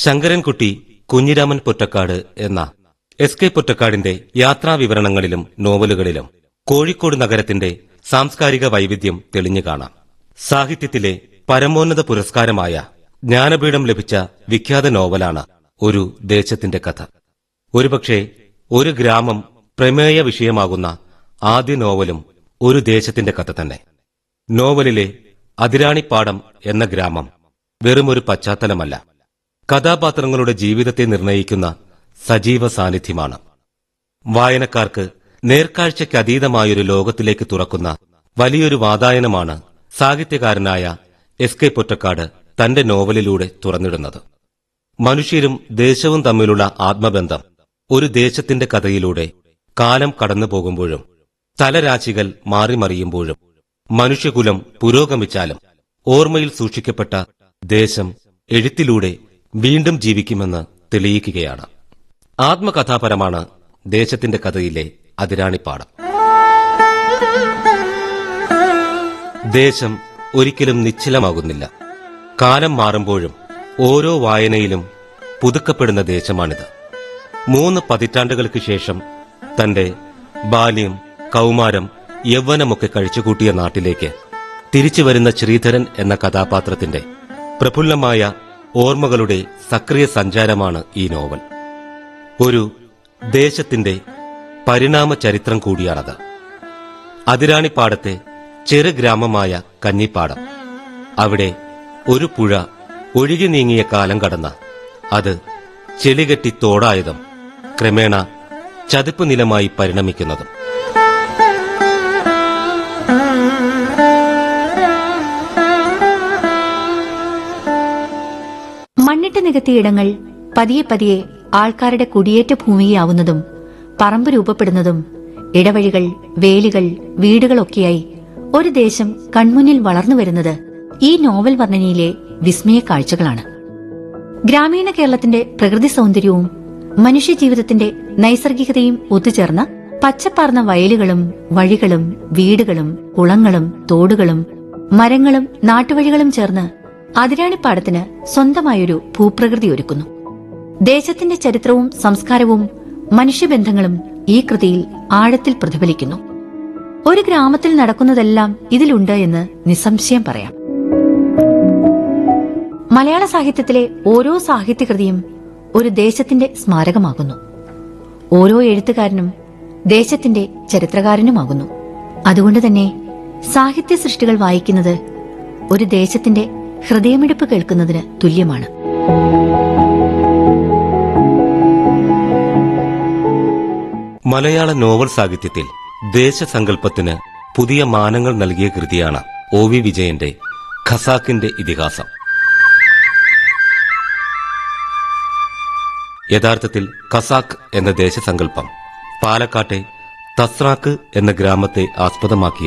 ശങ്കരൻകുട്ടി കുഞ്ഞിരാമൻ പൊറ്റക്കാട് എന്ന എസ്.കെ. പൊറ്റക്കാടിന്റെ യാത്രാവിവരണങ്ങളിലും നോവലുകളിലും കോഴിക്കോട് നഗരത്തിന്റെ സാംസ്കാരിക വൈവിധ്യം തെളിഞ്ഞു കാണാം. സാഹിത്യത്തിലെ പരമോന്നത പുരസ്കാരമായ ജ്ഞാനപീഠം ലഭിച്ച വിഖ്യാത നോവലാണ് ഒരു ദേശത്തിന്റെ കഥ. ഒരുപക്ഷെ ഒരു ഗ്രാമം പ്രമേയ വിഷയമാകുന്ന ആദ്യ നോവലും ഒരു ദേശത്തിന്റെ കഥ തന്നെ. നോവലിലെ അതിരാണിപ്പാടം എന്ന ഗ്രാമം വെറുമൊരു പശ്ചാത്തലമല്ല, കഥാപാത്രങ്ങളുടെ ജീവിതത്തെ നിർണയിക്കുന്ന സജീവ സാന്നിധ്യമാണ്. വായനക്കാർക്ക് നേർക്കാഴ്ചയ്ക്കതീതമായൊരു ലോകത്തിലേക്ക് തുറക്കുന്ന വലിയൊരു വാതായനമാണ് സാഹിത്യകാരനായ എസ്.കെ. പൊറ്റക്കാട് തന്റെ നോവലിലൂടെ തുറന്നിടുന്നത്. മനുഷ്യരും ദേശവും തമ്മിലുള്ള ആത്മബന്ധം ഒരു ദേശത്തിന്റെ കഥയിലൂടെ കാലം കടന്നുപോകുമ്പോഴും തലരാശികൾ മാറിമറിയുമ്പോഴും മനുഷ്യകുലം പുരോഗമിച്ചാലും ഓർമ്മയിൽ സൂക്ഷിക്കപ്പെട്ട ദേശം എഴുത്തിലൂടെ വീണ്ടും ജീവിക്കുമെന്ന് തെളിയിക്കുകയാണ്. ആത്മകഥാപരമാണ് ദേശത്തിന്റെ കഥയിലെ അതിരാണിപ്പാടം. ദേശം ഒരിക്കലും നിശ്ചലമാകുന്നില്ല. കാലം മാറുമ്പോഴും ഓരോ വായനയിലും പുതുക്കപ്പെടുന്ന ദേശമാണിത്. 3 പതിറ്റാണ്ടുകൾക്ക് ശേഷം തന്റെ ബാല്യം, കൗമാരം, യൗവനമൊക്കെ കഴിച്ചുകൂട്ടിയ നാട്ടിലേക്ക് തിരിച്ചുവരുന്ന ശ്രീധരൻ എന്ന കഥാപാത്രത്തിന്റെ പ്രഫുല്ലമായ ഓർമ്മകളുടെ സക്രിയ സഞ്ചാരമാണ് ഈ നോവൽ. ഒരു ദേശത്തിന്റെ പരിണാമ ചരിത്രം കൂടിയാണത്. അതിരാണിപ്പാടത്തെ ചെറുഗ്രാമമായ കഞ്ഞിപ്പാടം, അവിടെ ഒരു പുഴ ഒഴുകി നീങ്ങിയ കാലം കടന്ന അത് ചെളികെട്ടി തോടായതും ക്രമേണ ചതുപ്പ് നിലമായി പരിണമിക്കുന്നതും. മണ്ണിട്ട് നികത്തിയ ഇടങ്ങൾ പതിയെ പതിയെ ആൾക്കാരുടെ കുടിയേറ്റ ഭൂമിയാവുന്നതും പറമ്പ് രൂപപ്പെടുന്നതും ഇടവഴികൾ, വേലികൾ, വീടുകളൊക്കെയായി ഒരു ദേശം കൺമുന്നിൽ വളർന്നു വരുന്നത് ഈ നോവൽ വർണ്ണനയിലെ വിസ്മയ കാഴ്ചകളാണ്. ഗ്രാമീണ കേരളത്തിന്റെ പ്രകൃതി സൗന്ദര്യവും മനുഷ്യജീവിതത്തിന്റെ നൈസർഗികതയും ഒത്തുചേർന്ന പച്ചപ്പാർന്ന വയലുകളും വഴികളും വീടുകളും കുളങ്ങളും തോടുകളും മരങ്ങളും നാട്ടുവഴികളും ചേർന്ന് അതിരാണിപ്പാടത്തിന് സ്വന്തമായൊരു ഭൂപ്രകൃതി ഒരുക്കുന്നു. ദേശത്തിന്റെ ചരിത്രവും സംസ്കാരവും മനുഷ്യബന്ധങ്ങളും ഈ കൃതിയിൽ ആഴത്തിൽ പ്രതിഫലിക്കുന്നു. ഒരു ഗ്രാമത്തിൽ നടക്കുന്നതെല്ലാം ഇതിലുണ്ട് എന്ന് നിസ്സംശയം പറയാം. മലയാള സാഹിത്യത്തിലെ ഓരോ സാഹിത്യകൃതിയും ഒരു ദേശത്തിന്റെ സ്മാരകമാകുന്നു. ഓരോ എഴുത്തുകാരനും ദേശത്തിന്റെ ചരിത്രകാരനുമാകുന്നു. അതുകൊണ്ടുതന്നെ സാഹിത്യ സൃഷ്ടികൾ വായിക്കുന്നത് ഒരു ദേശത്തിന്റെ ഹൃദയമിടിപ്പ് കേൾക്കുന്നതിന് തുല്യമാണ്. മലയാള നോവൽ സാഹിത്യത്തിൽ ദേശസങ്കല്പത്തിന് പുതിയ മാനങ്ങൾ നൽകിയ കൃതിയാണ് ഒ.വി. വിജയന്റെ ഖസാക്കിന്റെ ഇതിഹാസം. യഥാർത്ഥത്തിൽ ഖസാക്ക് എന്ന ദേശസങ്കല്പം പാലക്കാട്ടെ തസ്രാക്ക് എന്ന ഗ്രാമത്തെ ആസ്പദമാക്കി